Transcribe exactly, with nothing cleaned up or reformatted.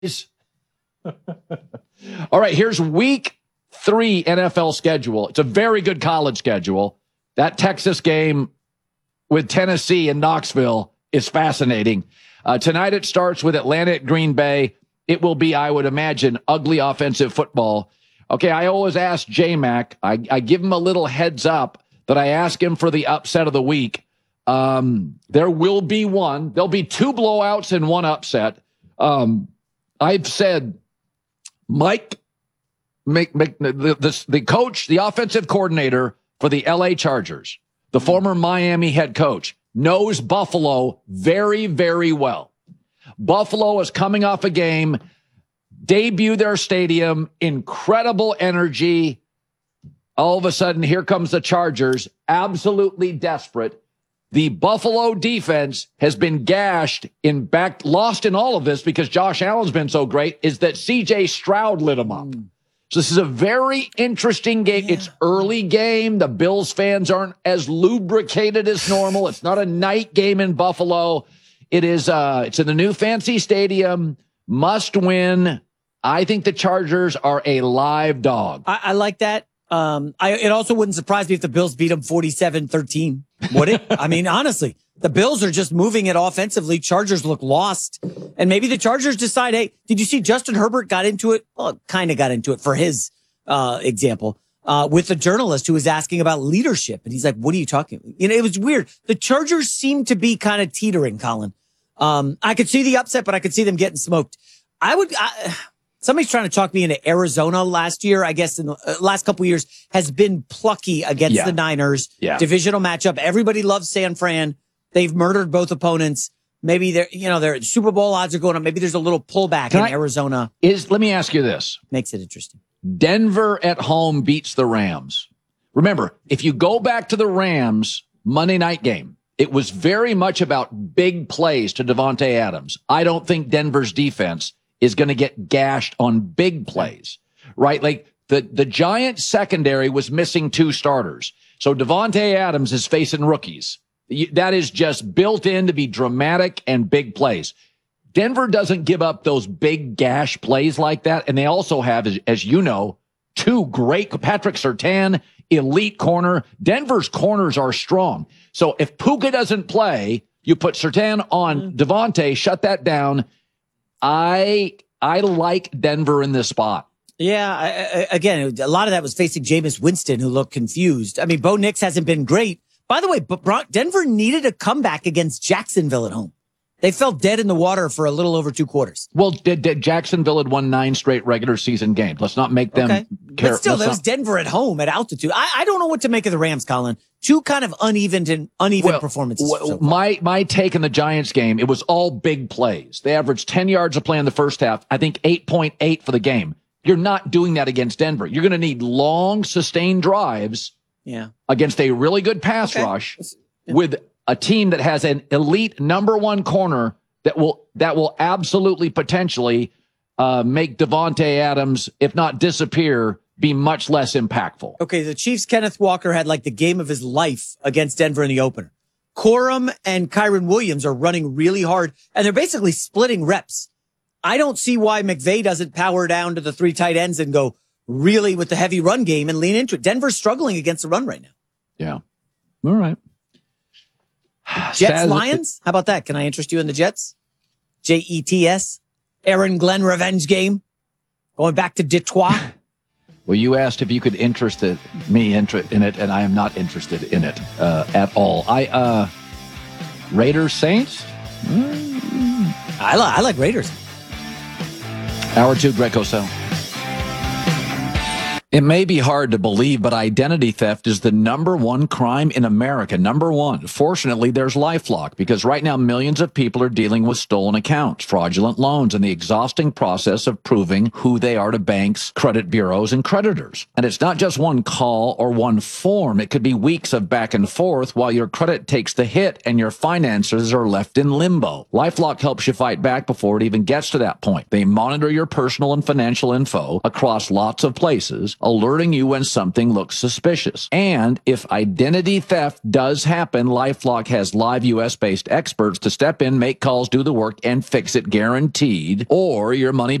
All right, here's week three N F L schedule. It's a very good college schedule. That Texas game with Tennessee and Knoxville is fascinating. Uh, tonight it starts with Atlanta at Green Bay. It will be, I would imagine, ugly offensive football. Okay, I always ask J-Mac. I, I give him a little heads up that I ask him for the upset of the week. Um, there will be one. There'll be two blowouts and one upset. Um, I've said Mike, Mc, Mc, the, the, the coach, the offensive coordinator for the L A Chargers, the former Miami head coach, knows Buffalo very, very well. Buffalo is coming off a game, debut their stadium, incredible energy. All of a sudden, here comes the Chargers, absolutely desperate. The Buffalo defense has been gashed in back, lost in all of this because Josh Allen's been so great, is that C J Stroud lit him up. Mm. So this is a very interesting game. Yeah. It's early game. The Bills fans aren't as lubricated as normal. It's not a night game in Buffalo. It is, uh, it's in the new fancy stadium. Must win. I think the Chargers are a live dog. I, I like that. Um, I, it also wouldn't surprise me if the Bills beat them forty-seven thirteen. Would it? I mean, honestly, the Bills are just moving it offensively. Chargers look lost. And maybe the Chargers decide, hey, did you see Justin Herbert got into it? Well, kind of got into it for his, uh, example, uh, with the journalist who was asking about leadership. And he's like, what are you talking about? You know, it was weird. The Chargers seem to be kind of teetering, Colin. Um, I could see the upset, but I could see them getting smoked. I would, I, Somebody's trying to talk me into Arizona last year, I guess in the uh, last couple of years, has been plucky against yeah. the Niners. Yeah. Divisional matchup. Everybody loves San Fran. They've murdered both opponents. Maybe they're, you know, their Super Bowl odds are going up. Maybe there's a little pullback Can in I, Arizona. Is Let me ask you this. Makes it interesting. Denver at home beats the Rams. Remember, if you go back to the Rams Monday night game, it was very much about big plays to Davante Adams. I don't think Denver's defense is going to get gashed on big plays, right? Like the, the Giants secondary was missing two starters. So Davante Adams is facing rookies. That is just built in to be dramatic and big plays. Denver doesn't give up those big gash plays like that. And they also have, as, as you know, two great, Patrick Surtain, elite corner. Denver's corners are strong. So if Puka doesn't play, you put Surtain on Davante, shut that down. I I like Denver in this spot. Yeah, I, I, again, a lot of that was facing Jameis Winston, who looked confused. I mean, Bo Nix hasn't been great. By the way, but Denver needed a comeback against Jacksonville at home. They fell dead in the water for a little over two quarters. Well, did, did Jacksonville had won nine straight regular season games. Let's not make them. Okay. Care. But still, Let's that was not... Denver at home at altitude. I, I don't know what to make of the Rams, Colin. Two kind of uneven and uneven well, performances. Well, so my my take in the Giants game, it was all big plays. They averaged ten yards a play in the first half. I think eight point eight for the game. You're not doing that against Denver. You're going to need long, sustained drives. Yeah. Against a really good pass okay. rush yeah. with a team that has an elite number one corner that will that will absolutely potentially uh, make Davante Adams, if not disappear, be much less impactful. Okay, the Chiefs' Kenneth Walker had like the game of his life against Denver in the opener. Corum and Kyron Williams are running really hard, and they're basically splitting reps. I don't see why McVay doesn't power down to the three tight ends and go really with the heavy run game and lean into it. Denver's struggling against the run right now. Yeah. All right. Jets, Lions? How about that? Can I interest you in the Jets? J E T S. Aaron Glenn revenge game. Going back to Detroit. Well, you asked if you could interest it, me inter- in it, and I am not interested in it uh, at all. I uh, Raiders, Saints? Mm. I, li- I like Raiders. Hour two, Greg Cosell. It may be hard to believe, but identity theft is the number one crime in America. Number one. Fortunately, there's LifeLock, because right now millions of people are dealing with stolen accounts, fraudulent loans, and the exhausting process of proving who they are to banks, credit bureaus, and creditors. And it's not just one call or one form. It could be weeks of back and forth while your credit takes the hit and your finances are left in limbo. LifeLock helps you fight back before it even gets to that point. They monitor your personal and financial info across lots of places, alerting you when something looks suspicious. And if identity theft does happen, LifeLock has live U S-based experts to step in, make calls, do the work, and fix it guaranteed, or your money